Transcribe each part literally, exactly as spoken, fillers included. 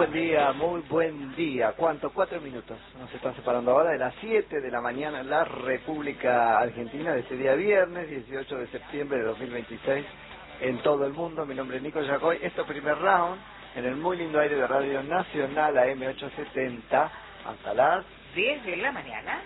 buen día, muy buen día. ¿Cuánto? Cuatro minutos. Nos están separando ahora de las siete de la mañana en la República Argentina de este día viernes, dieciocho de septiembre de dos mil veintiséis, en todo el mundo. Mi nombre es Nico Yacoy. Esto es Primer Round, en el muy lindo aire de Radio Nacional A M ochocientos setenta, hasta las diez de la mañana.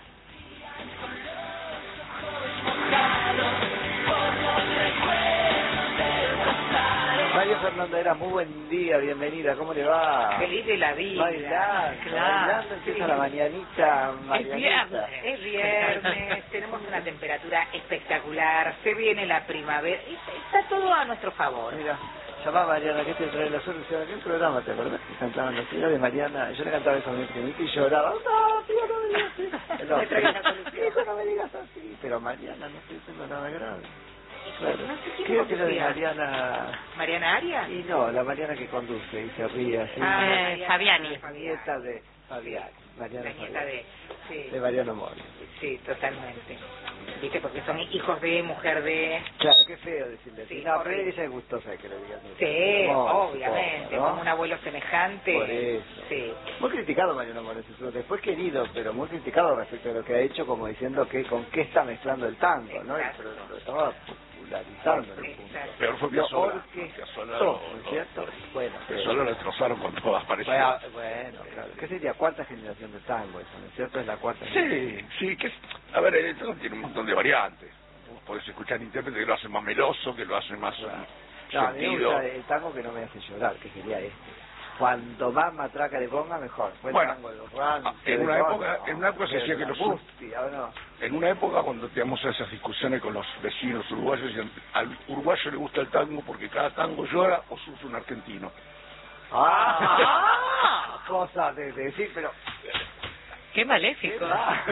María Fernanda, muy buen día, bienvenida, ¿cómo le va? Feliz de la vida. Bailando, claro, bailando, empieza sí. la mañanita, Es Marianita. viernes, es viernes, tenemos una temperatura espectacular, se viene la primavera, está todo a nuestro favor. Mira, llamaba a Mariana, que te trae la solución, ¿qué programa te acordás? Que cantaban las ciudades de Mariana, yo le cantaba eso a mi primita y lloraba, no, tío, no me digas así. No, Me trae la solución. hijo, no me digas así, pero Mariana, no estoy diciendo nada grave. Claro. No sé quién Creo que la de conducía. Mariana... ¿Mariana Arias? Y no, la Mariana que conduce y se ríe así. Ah, Eh, Mariana, Fabiani. Nieta de Fabiani. Mariana La nieta Fabiani. de... Sí, De Mariano Mori. sí, totalmente. ¿Viste? Porque son hijos de, mujer de... Claro, qué feo decirle así. Sí, no, pero horrible. ella es gustosa que le digas eso. Sí, Supongo, obviamente, supongo, ¿no? como un abuelo semejante. Por eso. Sí. Muy criticado Mariano Mori, después querido, pero muy criticado respecto a lo que ha hecho, como diciendo que con qué está mezclando el tango, ¿no? Exacto. Pero lo estaba popularizando en el punto. Exacto. Peor fue Lo Piazzolla. orquestó, Piazzolla ¿no lo- es cierto? Bueno, pero- Piazzolla lo destrozaron con todas parecidas. Bueno, bueno, claro. ¿Qué sería? Cuarta generación de tango, eso, ¿no es cierto? Es la cuarta Sí, generación. sí, que es... A ver, el tango tiene un montón de variantes. Vos podés escuchar intérpretes que lo hacen más meloso, que lo hacen más Claro. eh, No, a mí me sentido. gusta el tango que no me hace llorar, que sería este. Cuanto más matraca le ponga, mejor. Fue el Bueno, tango de los Rams, en de una los- época- en una época se decía que los- Angustia, ¿o no? En una época cuando teníamos esas discusiones con los vecinos uruguayos, decían, al uruguayo le gusta el tango porque cada tango llora o sufre un argentino. ¡Ah! Cosa de, de decir, pero... Qué maléfico.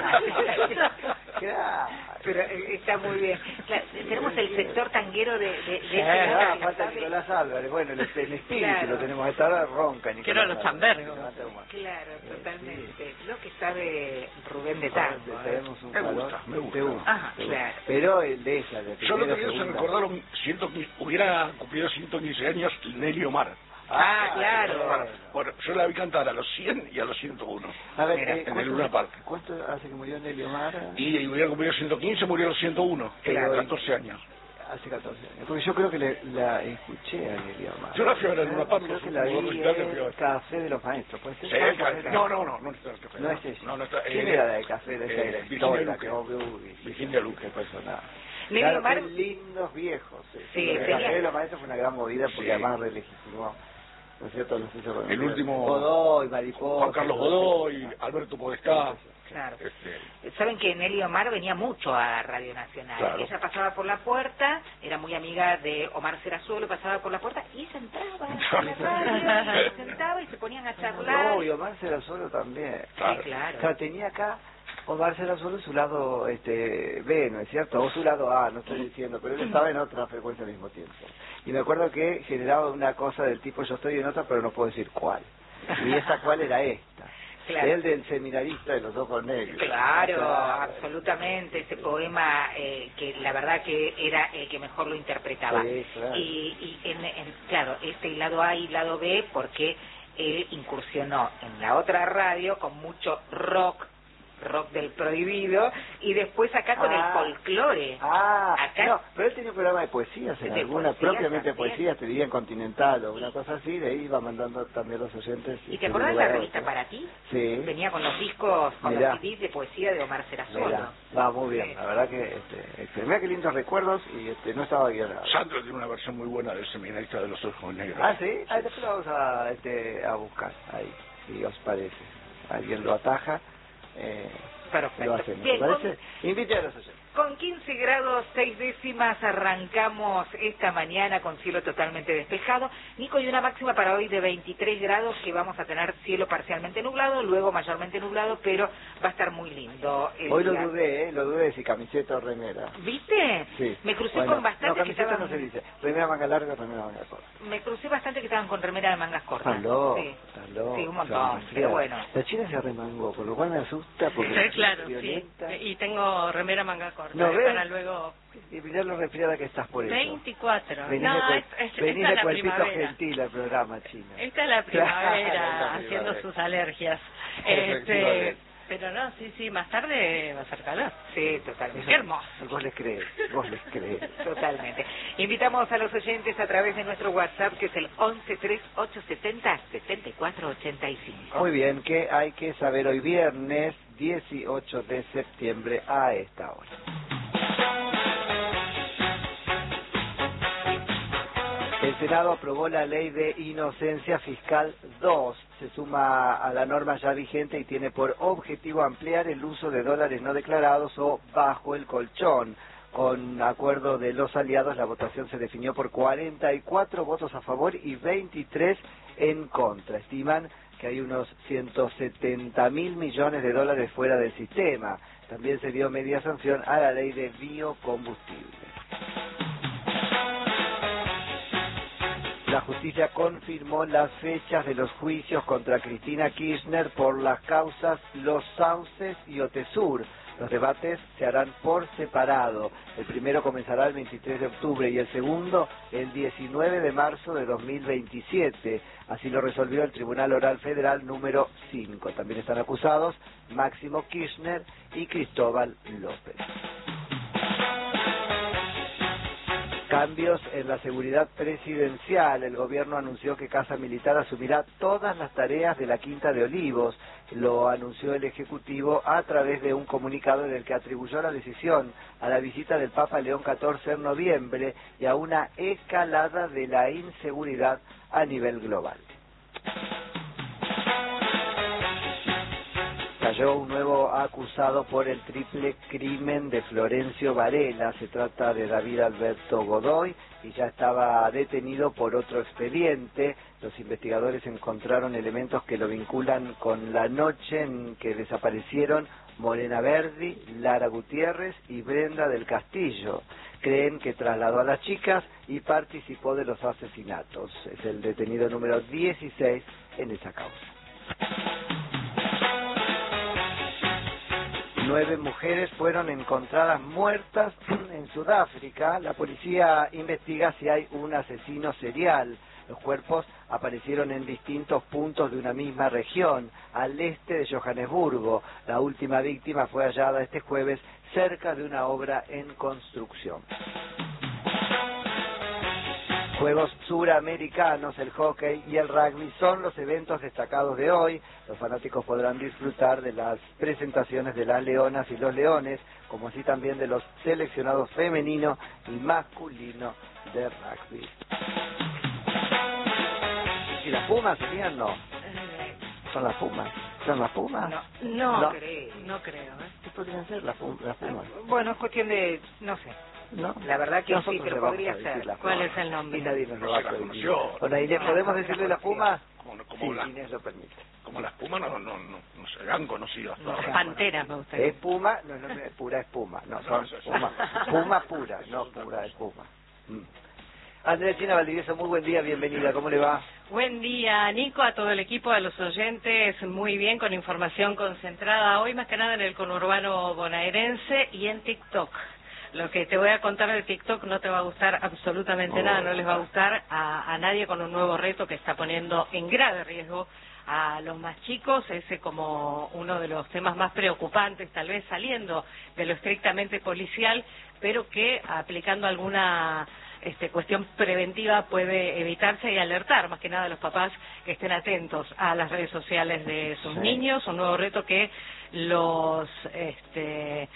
Claro. Pero eh, está muy bien. Claro, tenemos el sector tanguero de... de, de Sí, este ah, lado, falta ¿sabe? Nicolás Álvarez. Bueno, el, el espíritu Claro. lo tenemos a esta hora, ronca Nicolás Quiero los Álvarez. chambergos. Levanta un mano. Claro, Sí. totalmente. Lo que sabe Rubén de Ahora tango. ¿eh? tenemos un Me calor. gusta, me gusta. Te gusta, Ajá, te gusta. claro. Pero el de ella, de Yo lo primera, que se me segunda. recordaron, ciento quince, hubiera cumplido ciento quince años Nelly Omar. Ah, claro. bueno. Bueno, yo la vi cantar a los cien y a los ciento uno. A ver, Mira, eh, en el ¿cuánto- Luna Park. ¿Cuánto hace que murió Nelly Omar? Y, y hubiera cumplido ciento quince, murió a los ciento uno. Claro. catorce años. Hace catorce años. Porque yo creo que le, la escuché a Nelly Omar. Yo la fui a ver en Luna Park, Creo los que la últimos vi recitales que fui a en ver. Café de los Maestros, ¿puede ser? Sí, Ah, el ca- no, no, no, no está el café. No es ella. No, no está. ¿Quién eh, era la de Café de esa eh, era Virginia historia, Luque. que obvio, uy, Virginia Luque. qué personaje. Nelly Claro, Omar- qué lindos viejos. eh. Sí, El tenía- Café de los Maestros fue una gran movida porque Sí. además relegitimó, ¿no es cierto? Los hizo con El último- Godoy, Mariposa. Juan Carlos Godoy, Alberto Podestá. Claro. Este, Saben que Nelly Omar venía mucho a Radio Nacional. Claro. Ella pasaba por la puerta, era muy amiga de Omar Serazuelo, pasaba por la puerta y ella entraba a la radio, se sentaba y se ponían a charlar. No, y Omar Serazuelo también. Claro. Sí, claro. O sea, tenía acá Omar Serazuelo su lado este, B, ¿no es cierto? O su lado A, no estoy diciendo, pero él estaba en otra frecuencia al mismo tiempo. Y me acuerdo que generaba una cosa del tipo, yo estoy en otra, pero no puedo decir cuál. Y esa cuál era esta. Claro. El del seminarista de los ojos negros. Claro, absolutamente, ese poema eh, que la verdad que era el que mejor lo interpretaba. Sí, claro. Y, y en, en- claro, este lado A y lado B porque él incursionó en la otra radio con mucho rock, rock del prohibido, y después acá con Ah. el folclore. Ah, Acá- no, pero él tenía un programa de poesías, en De alguna, poesías propiamente también. poesías, te diría en Continental o una cosa así, de ahí iba mandando también los oyentes. ¿Y este, te acordás de lugar la a revista otro. Para Ti? Sí. Venía con los discos, con Mirá. los C Ds de poesía de Omar Serazuelo. Mira, va muy bien, Sí. la verdad que, este, este, mira qué lindos recuerdos y este, no estaba guionado. Sandro tiene una versión muy buena del seminarista de los ojos negros. Ah, sí, ah, después lo vamos a, este, a buscar ahí, si os parece. Alguien lo ataja, eh, Perfecto. lo hacemos, Bien, ¿te parece? Invite a los oyentes. Con quince grados seis décimas arrancamos esta mañana con cielo totalmente despejado. Nico, y una máxima para hoy de veintitrés grados que vamos a tener cielo parcialmente nublado, luego mayormente nublado, pero va a estar muy lindo. el Hoy lo día. dudé, ¿eh? Lo dudé si camiseta o remera. ¿Viste? Sí. Me crucé Bueno, con bastantes no, que camiseta estaban... no se dice. Remera manga larga, remera manga corta. Me crucé bastante que estaban con remera de mangas cortas. Están locos, Sí. están locos. Sí, un montón, se van a pero bueno. La China se remangó, con lo cual me asusta porque Sí, es claro, sí. violenta. Y tengo remera manga corta. importa, ¿No es ves? para luego... Y mirá lo resfriada que estás por eso. veinticuatro. Venís No, de, cuer- es, es, venís esta de es la cuerpito primavera. gentil al programa, Chino. Esta es la primavera Claro, la haciendo primavera. sus alergias. Efectivamente. Este, pero no, sí, sí, más tarde va a ser calor. Sí, totalmente. Qué hermoso. Vos les crees, vos les crees. Totalmente. Invitamos a los oyentes a través de nuestro WhatsApp, que es el once tres ocho setenta setenta y cuatro ochenta y cinco. Muy bien, ¿qué hay que saber hoy viernes dieciocho de septiembre a esta hora? El Senado aprobó la ley de inocencia fiscal dos. Se suma a la norma ya vigente y tiene por objetivo ampliar el uso de dólares no declarados o bajo el colchón. Con acuerdo de los aliados, la votación se definió por cuarenta y cuatro votos a favor y veintitrés en contra. Estiman que hay unos ciento setenta mil millones de dólares fuera del sistema. También se dio media sanción a la ley de biocombustibles. La justicia confirmó las fechas de los juicios contra Cristina Kirchner por las causas Los Sauces y Otesur. Los debates se harán por separado. El primero comenzará el veintitrés de octubre y el segundo el diecinueve de marzo de dos mil veintisiete. Así lo resolvió el Tribunal Oral Federal número cinco. También están acusados Máximo Kirchner y Cristóbal López. Cambios en la seguridad presidencial. El gobierno anunció que Casa Militar asumirá todas las tareas de la Quinta de Olivos. Lo anunció el Ejecutivo a través de un comunicado en el que atribuyó la decisión a la visita del Papa León catorce en noviembre y a una escalada de la inseguridad a nivel global. Cayó un nuevo acusado por el triple crimen de Florencio Varela. Se trata de David Alberto Godoy y ya estaba detenido por otro expediente. Los investigadores encontraron elementos que lo vinculan con la noche en que desaparecieron Morena Verdi, Lara Gutiérrez y Brenda del Castillo. Creen que trasladó a las chicas y participó de los asesinatos. Es el detenido número dieciséis en esa causa. Nueve mujeres fueron encontradas muertas en Sudáfrica. La policía investiga si hay un asesino serial. Los cuerpos aparecieron en distintos puntos de una misma región, al este de Johannesburgo. La última víctima fue hallada este jueves cerca de una obra en construcción. Juegos suramericanos, el hockey y el rugby son los eventos destacados de hoy. Los fanáticos podrán disfrutar de las presentaciones de las leonas y los leones, como así también de los seleccionados femenino y masculino de rugby. ¿Y las Pumas serían? No. ¿Son las Pumas? ¿Son las Pumas? No, No, no no, creo. no creo. ¿eh? ¿Qué podrían ser las, pum- las Pumas? Bueno, es cuestión de, no sé. ¿No? La verdad que Nosotros sí, pero le vamos podría a decir ser. las ¿Cuál Pumas. es el nombre? Y nadie nos lo No va se a la prohibir. conoció. Hola, Inés, No, ¿podemos no se decirle la las Pumas? Como, como, Sí, la- Inés lo permite. como las pumas no, no, no, no se han conocido hasta ahora. Panteras me gustaría. Espuma, no, no, no, es pura espuma. No, No, son eso es- espuma, espuma pura, no pura espuma. Mm. Andrea China Valdivieso, muy buen día, bienvenida, ¿cómo le va? Buen día, Nico, a todo el equipo, a los oyentes, muy bien, con información concentrada hoy, más que nada en el conurbano bonaerense y en TikTok. Lo que te voy a contar de TikTok no te va a gustar absolutamente Oh. nada, no les va a gustar a, a nadie, con un nuevo reto que está poniendo en grave riesgo a los más chicos, ese como uno de los temas más preocupantes, tal vez saliendo de lo estrictamente policial, pero que aplicando alguna este, cuestión preventiva puede evitarse y alertar más que nada a los papás que estén atentos a las redes sociales de sus Sí. niños, un nuevo reto que los este,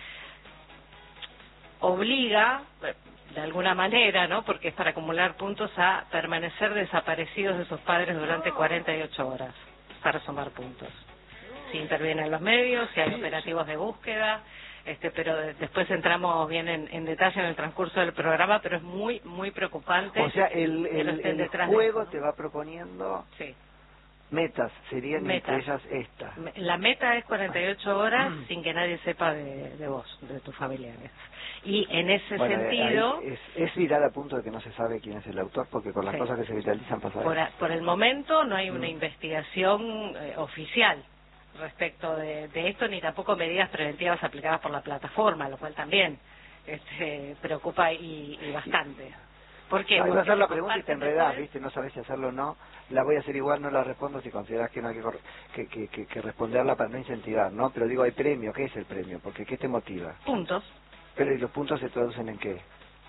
obliga de alguna manera, ¿no? Porque es para acumular puntos, a permanecer desaparecidos de sus padres durante cuarenta y ocho horas para sumar puntos. Si intervienen los medios, si hay operativos de búsqueda, este, pero de- después entramos bien en, en detalle en el transcurso del programa, pero es muy, muy preocupante. O sea, el, que no el, estén el detrás de juego eso, ¿no? te va proponiendo Sí. metas, serían Metas. entre ellas esta. Me- La meta es cuarenta y ocho horas sin que nadie sepa de, de vos, de tus familiares. Y en ese Bueno, sentido, ahí es, es viral a punto de que no se sabe quién es el autor, porque con las Sí. cosas que se viralizan pasa por, eso. a- por el momento no hay una Mm. investigación eh, oficial respecto de, de esto, ni tampoco medidas preventivas aplicadas por la plataforma, lo cual también este, preocupa y, y bastante. ¿Por qué? No, iba a hacer la pregunta y te enredás, de... ¿viste? No sabés si hacerlo o no. La voy a hacer igual, no la respondo si considerás que no hay que, que, que, que, que responderla para no incentivar, ¿no? Pero digo, hay premio. ¿Qué es el premio? Porque ¿qué te motiva? Puntos. Pero ¿y los puntos se traducen en qué?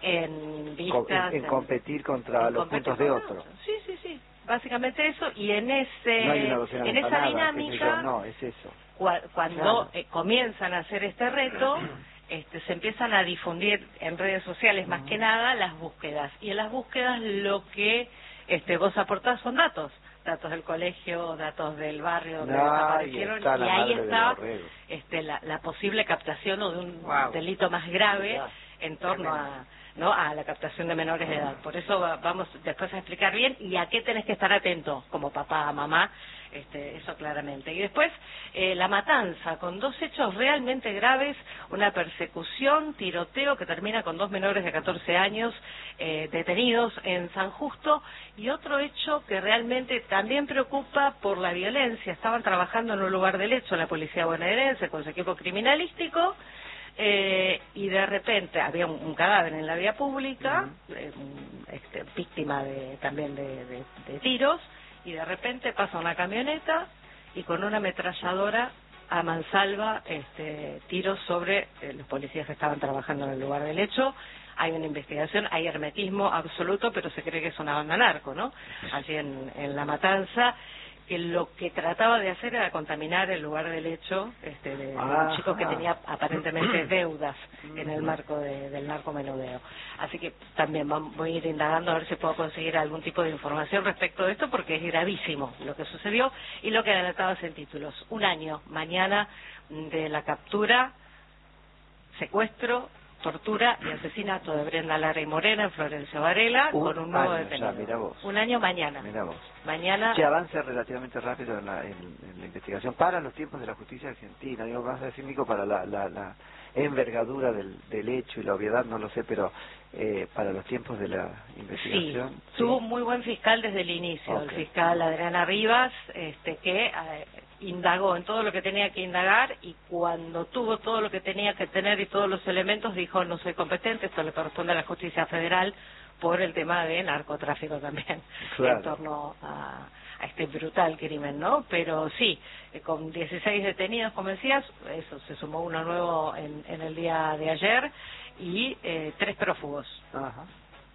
En vistas... Co en, en competir contra en los competir puntos de otro. Sí, sí, sí. Básicamente eso. Y en ese no hay una docena en de esa empanadas, dinámica... No, es eso. Cu cuando claro. eh, comienzan a hacer este reto... Este, se empiezan a difundir en redes sociales más que nada las búsquedas, y en las búsquedas lo que este, vos aportás son datos, datos del colegio, datos del barrio donde no, desaparecieron, y, y ahí está este, la, la posible captación o de un wow. delito más grave en torno a, ¿no? a la captación de menores de edad. Por eso va, vamos después a explicar bien y a qué tenés que estar atento como papá, mamá, este, eso claramente. Y después eh, la matanza, con dos hechos realmente graves, una persecución, tiroteo que termina con dos menores de catorce años eh, detenidos en San Justo, y otro hecho que realmente también preocupa por la violencia. Estaban trabajando en un lugar del hecho la policía bonaerense con su equipo criminalístico, Eh, y de repente había un, un cadáver en la vía pública, uh-huh. eh, este, víctima de, también de, de, de tiros, y de repente pasa una camioneta y con una ametralladora a mansalva este, tiros sobre eh, los policías que estaban trabajando en el lugar del hecho. Hay una investigación, hay hermetismo absoluto, pero se cree que es una banda narco, ¿no? Allí en, en La Matanza, que lo que trataba de hacer era contaminar el lugar del hecho este, de, de un chico que tenía aparentemente deudas en el marco de, del narcomenudeo. Así que también voy a ir indagando a ver si puedo conseguir algún tipo de información respecto de esto, porque es gravísimo lo que sucedió y lo que adelantabas en títulos. Un año mañana de la captura, secuestro, tortura y asesinato de Brenda Lara y Morena en Florencio Varela un con un nuevo año, detenido. Ya, mira vos. Un año mañana. Mira vos. Mañana. Que avance relativamente rápido en la, en, en la investigación para los tiempos de la justicia argentina. Digo, vas a decir, Nico, para la, la, la envergadura del, del hecho y la obviedad, no lo sé, pero eh, para los tiempos de la investigación. Sí, sí, tuvo muy buen fiscal desde el inicio, okay. El fiscal Adriana Rivas, este, que eh, indagó en todo lo que tenía que indagar, y cuando tuvo todo lo que tenía que tener y todos los elementos, dijo: no soy competente, esto le corresponde a la justicia federal, por el tema de narcotráfico también, claro. En torno a, a este brutal crimen, ¿no? Pero sí, eh, con dieciséis detenidos, como decías, eso, se sumó uno nuevo en, en el día de ayer, y eh, tres prófugos. Ajá.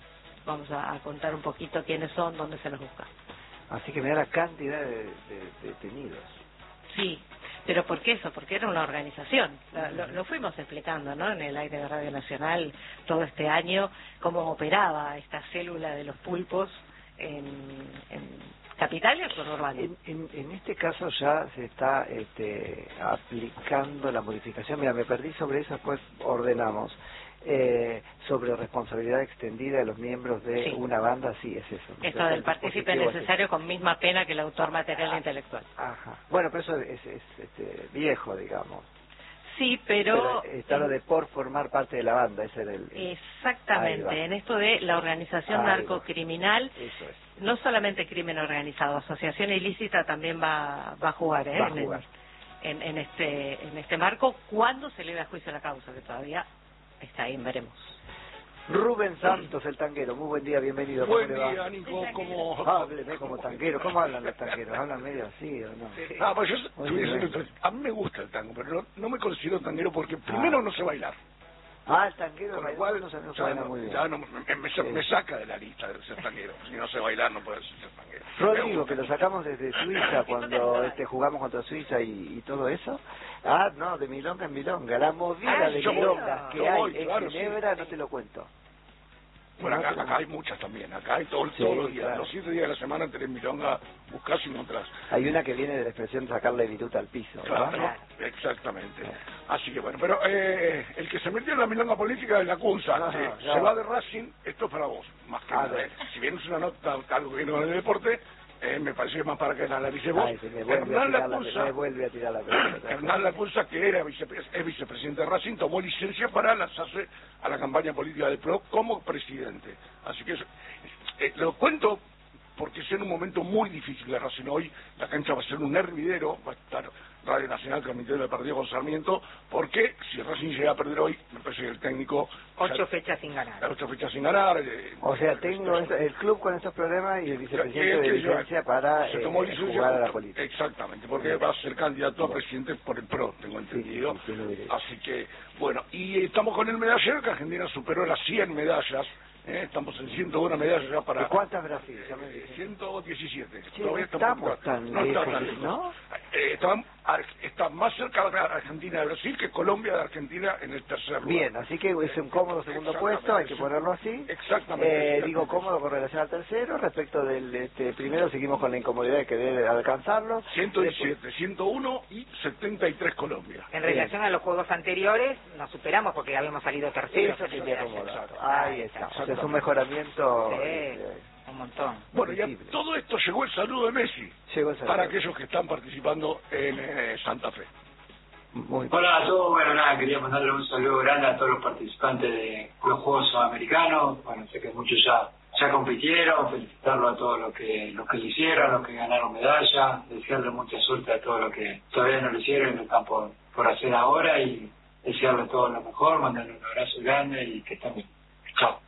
Vamos a, a contar un poquito quiénes son, dónde se los busca. Así que me da la cantidad de, de, de detenidos. Sí, pero ¿por qué eso? Porque era una organización. Lo, lo, lo fuimos explicando, ¿no? En el aire de Radio Nacional todo este año, cómo operaba esta célula de los pulpos en, en Capital y el conurbano. En, en, en este caso ya se está este, aplicando la modificación. Mira, me perdí sobre eso, después ordenamos. Eh, sobre responsabilidad extendida de los miembros de sí. una banda, sí, es eso. Esto del partícipe necesario así. Con misma pena que el autor material e intelectual. Ajá. Bueno, pero eso es, es, es este, viejo, digamos. Sí, pero... pero está lo de por formar parte de la banda, ese era el... el... Exactamente, en esto de la organización Ahí narcocriminal, eso es. No solamente crimen organizado, asociación ilícita también va, va a jugar, ¿eh? Va a jugar. En, en, en, este, en este marco, cuando se le da juicio a la causa, que todavía está ahí, veremos. Rubén Santos, el tanguero, muy buen día, bienvenido. Buen día, Nico, ¿cómo...? Hábleme como tanguero, ¿cómo hablan los tangueros? ¿Hablan medio así o no? Sí. Ah, pues yo, yo a mí me gusta el tango, pero no, no me considero tanguero porque primero ah. no sé bailar. Ah, el tanguero, con lo cual no se no ya, baila no, muy bien. Ya no, me, me, sí. me saca de la lista de ser tanguero. Si no sé bailar no puedo ser tanguero. Rodrigo, que lo sacamos desde Suiza cuando este jugamos contra Suiza y, y todo eso. Ah, no, de milonga en milonga. La movida ah, de milongas que hay voy, en claro, Ginebra, sí. No te lo cuento. Bueno, acá, acá hay muchas también, acá hay todo, sí, todos los días, claro. Los siete días de la semana tenés milonga, buscás y encontrás. Hay una que viene de la expresión sacarle viruta al piso. Claro, ¿no? Exactamente. Claro. Así que bueno, pero eh, el que se metió en la milonga política es la Cunza, no, eh, no. Se va de Racing, esto es para vos, más que nada. Si bien es una nota, algo que viene con el deporte, eh, me parece más para que la analice vos. Ay, me Hernán Lacunza, me vuelve a tirar la pelota. Hernán Lacunza, que era vicepre es vicepresidente de Racing, tomó licencia para lanzarse a la campaña política del P R O como presidente. Así que eh, lo cuento porque es en un momento muy difícil de Racing hoy. La cancha va a ser un hervidero, va a estar Radio Nacional transmitiendo el partido con Sarmiento, porque si Racing llega a perder hoy, me parece que el técnico... Ocho ya, fechas sin ganar. Ocho fechas sin ganar. Eh, o sea, tengo esto, el club con estos problemas y el vicepresidente es que de licencia para se tomó eh, licencia jugar a la justo, política. Exactamente, porque va a ser candidato a presidente por el P R O, tengo entendido. Sí, sí, sí, Así que, bueno, y estamos con el medallero, que Argentina superó las cien medallas. Eh, estamos en ciento uno medallas ya para... ¿Y cuántas Brasil? Ya me dije. ciento diecisiete. Sí, Todavía no estamos está, tan no lejos, está tan lejos. ¿no? Eh, está, está más cerca de Argentina de Brasil que Colombia de Argentina en el tercer lugar. Bien, así que es un cómodo segundo puesto, hay que ponerlo así. Exactamente. Eh, digo cómodo con relación al tercero. Respecto del este, primero, seguimos con la incomodidad de querer alcanzarlo. ciento diecisiete, ciento uno y setenta y tres Colombia. En relación a los juegos anteriores, nos superamos porque habíamos salido terceros. Eso quería acomodar. Exacto. Ahí está. O sea, es un mejoramiento. Sí, eh, un montón. Bueno, y a todo esto llegó el saludo de Messi. Llegó el saludo. Para aquellos que están participando en eh, Santa Fe. Muy Hola a todos, bueno nada, quería mandarle un saludo grande a todos los participantes de los Juegos Sudamericanos. Bueno, sé que muchos ya ya compitieron, felicitarlos a todos los que los que lo hicieron, los que ganaron medallas, desearle mucha suerte a todos los que todavía no lo hicieron y lo están por, por hacer ahora, y desearles todo lo mejor, mandarle un abrazo grande y que estén bien. Chao.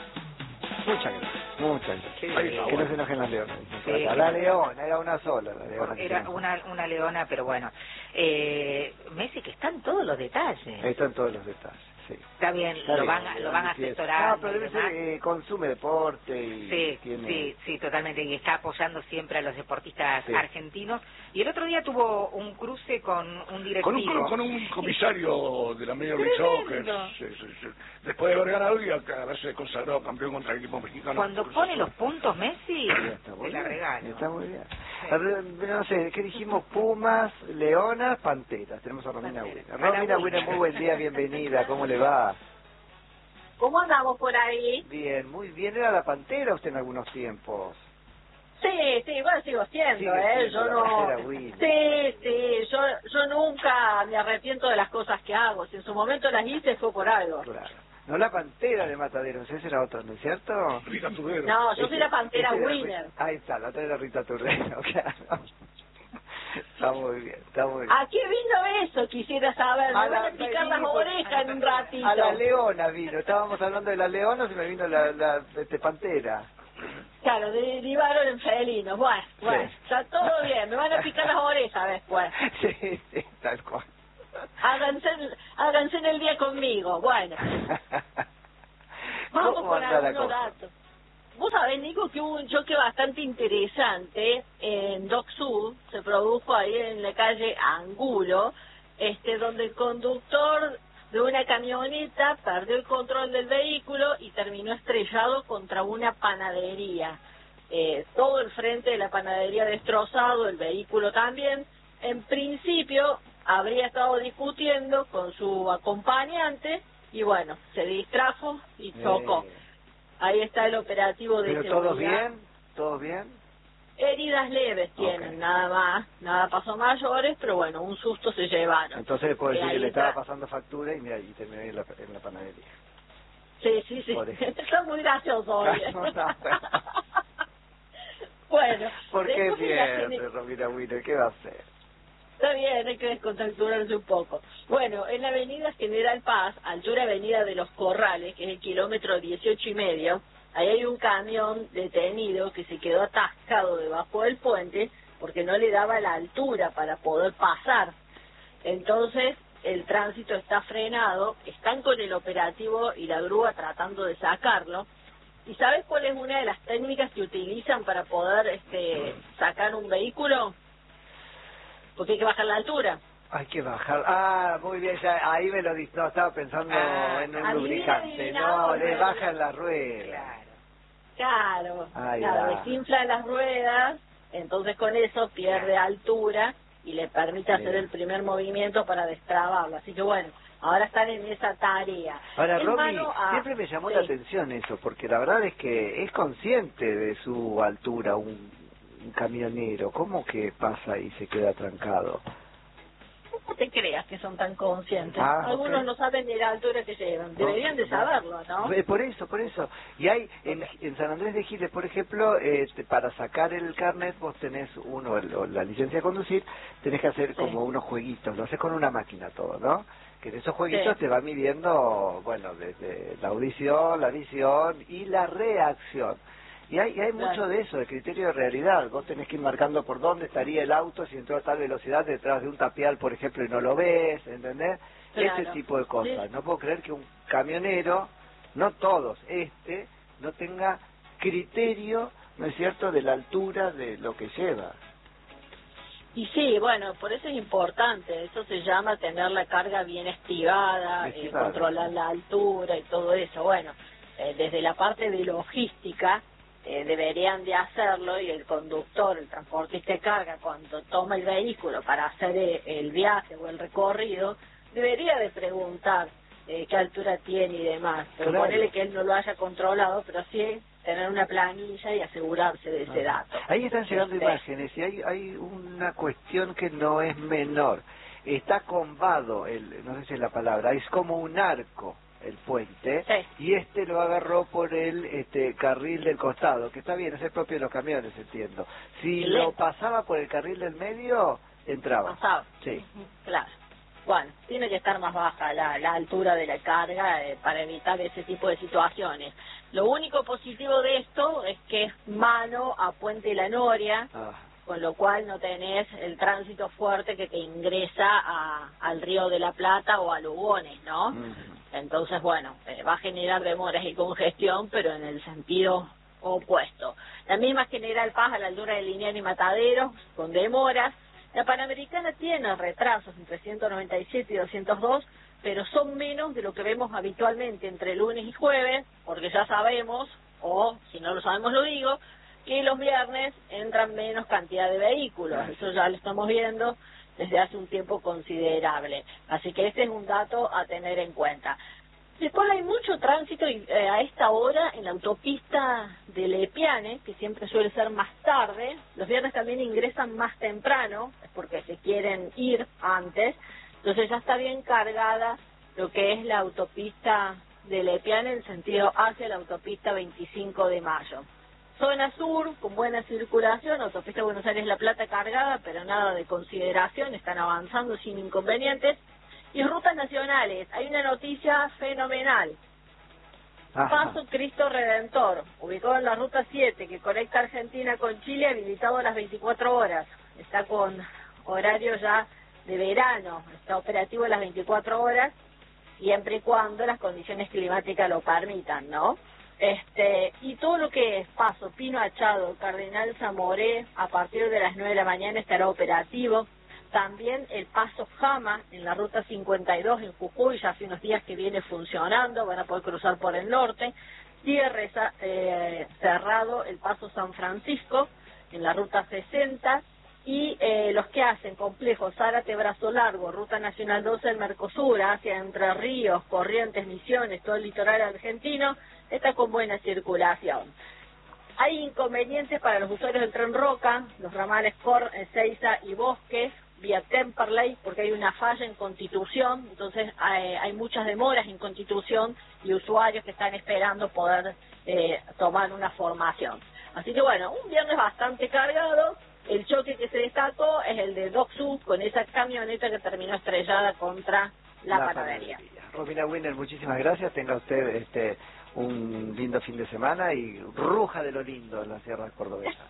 Muchas gracias, muchas gracias. Sí, Ay, sí, que no se enojen las leonas. Sí. La leona, era una sola la leona. que Era teníamos. una, una leona, pero bueno. Eh, Messi, que están todos los detalles. Ahí están todos los detalles, sí. Está bien, Está lo bien, van, a- lo van sí, asesorando. No, pero y debe demás. ser, eh, consume deporte y Sí, tiene... sí, sí, totalmente, y está apoyando siempre a los deportistas Sí. argentinos. Y el otro día tuvo un cruce con un Con directivo. un, con un comisario de la Major League Soccer, Tremendo. sí, sí, sí. Después de haber ganado y haberse consagrado campeón contra el equipo mexicano. Cuando Cruz pone Azul. los puntos Messi, Ya está se muy la bien, regalo. está muy bien. A ver, no sé, ¿qué dijimos? Pumas, leonas, panteras. Tenemos a Romina Panteras. Wiener. Romina Wiener, muy buen día, bienvenida. ¿Cómo le va? ¿Cómo andamos por ahí? Bien, muy bien. ¿Era la pantera usted en algunos tiempos? Sí, sí, igual sigo siendo, Sigue ¿eh? siendo Yo la no... Pantera Willy. Sí, sí, yo, yo nunca me arrepiento de las cosas que hago. Si en su momento las hice fue por algo. Claro. No la pantera de Mataderos, esa era otra, ¿no es cierto? Rita Turdero. No, yo soy la pantera Ese era winner. Ri- Ahí está, la otra era Rita Turrero, claro. Está muy bien, está muy bien. ¿A qué vino eso? Quisiera saber. Me A van la- a picar me las vino- orejas en un ratito. A la leona vino, estábamos hablando de las leonas y me vino la, la este, pantera. Claro, derivaron en felinos. Bueno, bueno, Sí. está todo bien. Me van a picar las orejas después. Sí, sí, tal cual. Háganse, háganse en el día conmigo. Bueno, vamos ¿Cómo con anda la algunos cosa? datos. Vos sabés, Nico, que hubo un choque bastante interesante en Dock Sud, se produjo ahí en la calle Angulo, este, donde el conductor de una camioneta perdió el control del vehículo y terminó estrellado contra una panadería. Eh, todo el frente de la panadería destrozado, el vehículo también. En principio habría estado discutiendo con su acompañante y bueno, se distrajo y chocó. Eh, Ahí está el operativo de ¿Pero seguridad. todos bien? ¿Todos bien? Heridas leves tienen, Ok. nada más, nada pasó mayores, pero bueno, un susto se llevaron. Entonces le puedo Eh, decir que ahí le estaba tra- pasando factura y mira, y terminé en la, en la panadería. Sí, sí, sí. Por ejemplo. Está muy gracioso hoy. No, no. Bueno, ¿Por qué después de la pierde gene- Romina Wiener? ¿Qué va a hacer? Está bien, hay que descontracturarse un poco. Bueno, en la avenida General Paz, altura avenida de los Corrales, que es el kilómetro dieciocho y medio, ahí hay un camión detenido que se quedó atascado debajo del puente porque no le daba la altura para poder pasar. Entonces, el tránsito está frenado, están con el operativo y la grúa tratando de sacarlo. ¿Y sabes cuál es una de las técnicas que utilizan para poder este, sacar un vehículo? Porque hay que bajar la altura. Hay que bajar. Ah, muy bien, ya, ahí me lo di. No, estaba pensando Ah, en un adivina, lubricante. adivina, No, le adivina. bajan la rueda. Claro. Claro, Ahí claro, va. desinfla las ruedas, entonces con eso pierde altura y le permite hacer Bien. el primer movimiento para destrabarlo. Así que bueno, ahora están en esa tarea. Ahora, En Romy, mano a- siempre me llamó sí. la atención eso, porque la verdad es que es consciente de su altura un, un camionero. ¿Cómo que pasa y se queda trancado? te creas que son tan conscientes. Ah, Algunos okay. no saben ni la altura que llevan. Deberían de saberlo, ¿no? Eh, Por eso, por eso. Y hay, en, en San Andrés de Giles, por ejemplo, eh, te- para sacar el carnet vos tenés uno, el- o la licencia de conducir, tenés que hacer Sí. como unos jueguitos, lo haces con una máquina todo, ¿no? Que en esos jueguitos Sí. te va midiendo, bueno, desde la audición, la visión y la reacción. Y hay, y hay Claro. mucho de eso, de criterio de realidad. Vos tenés que ir marcando por dónde estaría el auto si entró a tal velocidad detrás de un tapial, por ejemplo, y no lo ves, ¿entendés? Claro. Ese tipo de cosas. Sí. No puedo creer que un camionero, no todos, este, no tenga criterio, ¿no es cierto?, de la altura de lo que lleva. Y sí, bueno, por eso es importante. Eso se llama tener la carga bien estivada, eh, Estivada. controlar la altura y todo eso. Bueno, eh, desde la parte de logística eh, deberían de hacerlo, y el conductor, el transportista de carga, cuando toma el vehículo para hacer eh, el viaje o el recorrido, debería de preguntar eh, qué altura tiene y demás. Pero Claro. ponele que él no lo haya controlado, pero sí tener una planilla y asegurarse de ese Ajá. dato. Ahí están llegando Este, imágenes y hay, hay una cuestión que no es menor. Está combado, el, no sé si es la palabra, es como un arco el puente, Sí. y este lo agarró por el este carril del costado, que está bien, es el propio de los camiones, entiendo. Si El lo lento. pasaba por el carril del medio, entraba. Pasaba. Sí. Claro. Bueno, tiene que estar más baja la, la altura de la carga eh, para evitar ese tipo de situaciones. Lo único positivo de esto es que es mano a Puente La Noria, Ah. con lo cual no tenés el tránsito fuerte que te ingresa a, al Río de la Plata o a Lugones, ¿no? Mm. Entonces, bueno, eh, va a generar demoras y congestión, pero en el sentido opuesto. La misma General Paz a la altura de Lineal y Mataderos, con demoras. La Panamericana tiene retrasos entre ciento noventa y siete y doscientos dos, pero son menos de lo que vemos habitualmente entre lunes y jueves, porque ya sabemos, o si no lo sabemos lo digo, que los viernes entran menos cantidad de vehículos. Eso ya lo estamos viendo desde hace un tiempo considerable. Así que este es un dato a tener en cuenta. Después hay mucho tránsito y, eh, a esta hora en la autopista de Lepiane, que siempre suele ser más tarde. Los viernes también ingresan más temprano, es porque se quieren ir antes. Entonces ya está bien cargada lo que es la autopista de Lepiane en sentido hacia la autopista veinticinco de mayo. Zona sur, con buena circulación, autopista Buenos Aires-La Plata cargada, pero nada de consideración, están avanzando sin inconvenientes. Y rutas nacionales, hay una noticia fenomenal. Ajá. Paso Cristo Redentor, ubicado en la ruta siete, que conecta Argentina con Chile, habilitado a las veinticuatro horas. Está con horario ya de verano, está operativo a las veinticuatro horas, siempre y cuando las condiciones climáticas lo permitan, ¿no? Este, y todo lo que es Paso Pino Achado, Cardenal Zamoré, a partir de las nueve de la mañana estará operativo. También el Paso Jama en la ruta cincuenta y dos en Jujuy, ya hace unos días que viene funcionando, van a poder cruzar por el norte. Sigue eh, cerrado el Paso San Francisco en la ruta sesenta, y eh, los que hacen complejo Zárate Brazo Largo, ruta nacional doce del Mercosur, hacia Entre Ríos, Corrientes, Misiones, todo el litoral argentino, está con buena circulación. Hay inconvenientes para los usuarios del Tren Roca, los ramales Cor, Ezeiza y Bosques, vía Temperley, porque hay una falla en Constitución, entonces hay, hay muchas demoras en Constitución y usuarios que están esperando poder eh, tomar una formación. Así que bueno, un viernes bastante cargado. El choque que se destacó es el de Doc Sud con esa camioneta que terminó estrellada contra la, la panadería. panadería. Romina Winner, muchísimas gracias. Tenga usted este un lindo fin de semana y ruja de lo lindo en la Sierra Cordobesa.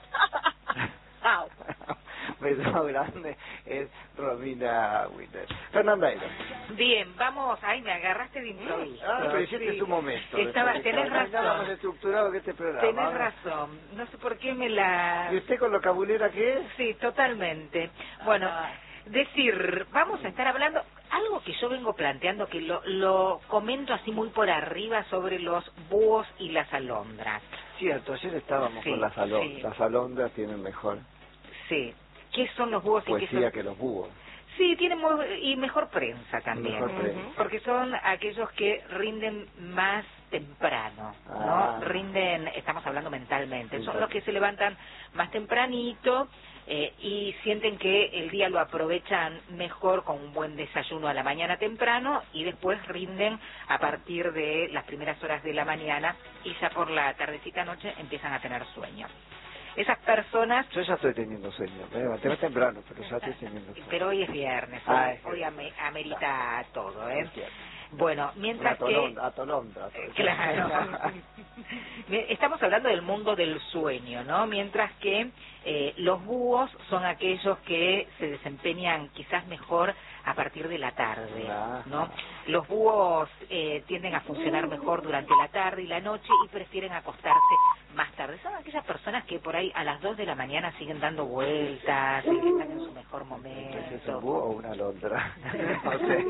Chao. Beso grande, es Romina Winner. Fernanda Eiro. Bien, vamos, ay, me agarraste de improviso. Ah, pero hiciste Sí. tu momento. Estaba, Después, tenés estaba razón. más estructurado que este programa. Tenés razón. No sé por qué me la... ¿Y usted con lo cabulera que es? Sí, totalmente. Bueno, Ah. decir, vamos a estar hablando algo que yo vengo planteando, que lo, lo comento así muy por arriba sobre los búhos y las alondras. Cierto, ayer estábamos Sí, con las alondras. sí. Las alondras tienen mejor Sí. ¿Qué son los búhos y qué poesía son? que los búhos. Sí, tienen muy, y mejor prensa también. Mejor prensa. Ujú. Porque son aquellos que rinden más temprano, Ah. ¿no? Rinden, estamos hablando mentalmente, son Mental. los que se levantan más tempranito, Eh, y sienten que el día lo aprovechan mejor con un buen desayuno a la mañana temprano y después rinden a partir de las primeras horas de la mañana y ya por la tardecita noche empiezan a tener sueño. Esas personas... Yo ya estoy teniendo sueño, me levanté más temprano, pero ya estoy teniendo sueño. Pero hoy es viernes, hoy, ah, es hoy ame, amerita todo, ¿eh? Entiendo. Bueno, mientras atolón, que... Atolondra. Eh, claro. Estamos hablando del mundo del sueño, ¿no? Mientras que eh, los búhos son aquellos que se desempeñan quizás mejor a partir de la tarde, ¿no? Los búhos eh, tienden a funcionar mejor durante la tarde y la noche y prefieren acostarse más tarde. Son aquellas personas que por ahí a las dos de la mañana siguen dando vueltas y que están en su mejor momento. ¿Es un búho o una alondra? No sé.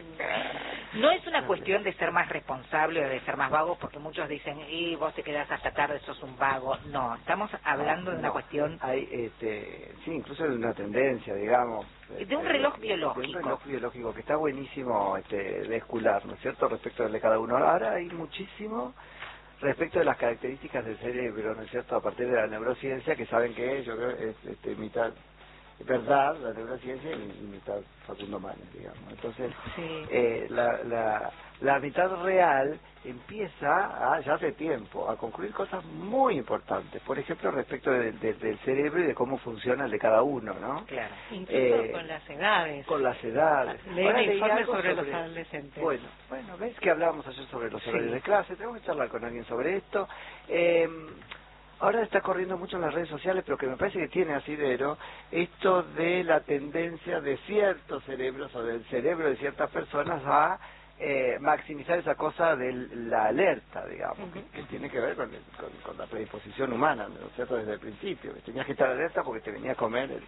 No es una cuestión de ser más responsable o de ser más vago, porque muchos dicen, y vos te quedás hasta tarde, sos un vago. No, estamos hablando no, de una no. cuestión... Hay, este, sí, incluso de una tendencia, digamos. De un reloj biológico. De un reloj biológico que está buenísimo este, de escular, ¿no es cierto?, respecto de cada uno. Ahora hay muchísimo respecto de las características del cerebro, ¿no es cierto?, a partir de la neurociencia, que saben que yo creo es este, mitad verdad, la neurociencia, y, y mitad Facundo Manes, digamos. Entonces, sí. eh, la, la, la mitad real empieza, a, ya hace tiempo, a concluir cosas muy importantes. Por ejemplo, respecto de, de, del cerebro y de cómo funciona el de cada uno, ¿no? Claro. Incluso Eh, con las edades. Con las edades. Leí informes sobre, sobre los adolescentes. Bueno, bueno, ves que hablábamos ayer sobre los horarios sí. de clase, tenemos que charlar con alguien sobre esto. Eh, Ahora está corriendo mucho en las redes sociales, pero que me parece que tiene asidero esto de la tendencia de ciertos cerebros o del cerebro de ciertas personas a eh, maximizar esa cosa de la alerta, digamos, uh-huh. que, que tiene que ver con, el, con, con la predisposición humana, ¿no es cierto?, desde el principio, que tenías que estar alerta porque te venía a comer el,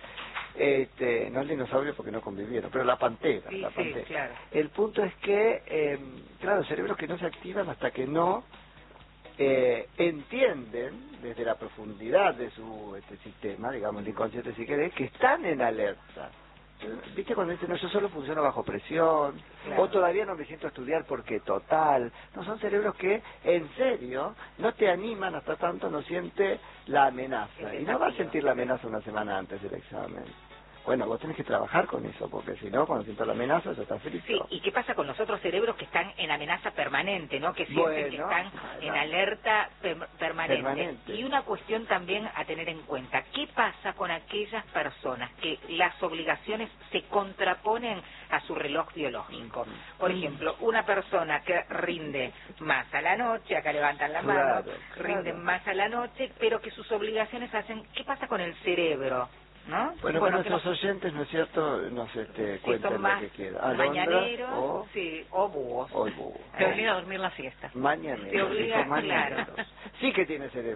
este, no el dinosaurio porque no convivieron, pero la pantera, sí, la pantera. Sí, claro. El punto es que, eh, claro, cerebros que no se activan hasta que no Eh, entienden desde la profundidad de su este sistema, digamos, el inconsciente si querés, que están en alerta. ¿Viste cuando dicen, no, yo solo funciono bajo presión, claro. o todavía no me siento a estudiar porque total? No, son cerebros que, en serio, no te animan hasta tanto no siente la amenaza. Y no va a sentir la amenaza una semana antes del examen. Bueno, vos tenés que trabajar con eso, porque si no, cuando sientas la amenaza, ya estás frito. Sí, ¿y qué pasa con los otros cerebros que están en amenaza permanente, ¿no? Que sienten bueno, que están además, en alerta per permanente. permanente. Y una cuestión también a tener en cuenta, ¿qué pasa con aquellas personas que las obligaciones se contraponen a su reloj biológico? Por ejemplo, una persona que rinde más a la noche, acá levantan la mano, claro, rinden claro. más a la noche, pero que sus obligaciones hacen, ¿qué pasa con el cerebro? ¿No? Bueno, bueno, que nuestros nos... oyentes, ¿no es cierto?, nos este, sí, cuenten son más lo que quieran. mañaneros o, sí, o búhos. O búhos. Te obliga a dormir la siesta. Mañaneros. Te obliga, mañaneros. claro. Sí que tiene cerebro.